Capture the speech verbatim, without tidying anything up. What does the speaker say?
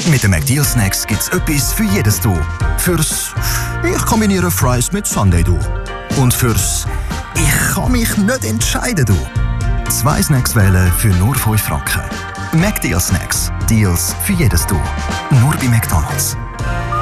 Mit den McDeal Snacks gibt es etwas für jedes Du. Fürs «Ich kombiniere Fries mit Sundae Du». Und fürs «Ich kann mich nicht entscheiden Du». Zwei Snacks wählen für nur fünf Franken. McDeal Snacks. Deals für jedes Du. Nur bei McDonald's.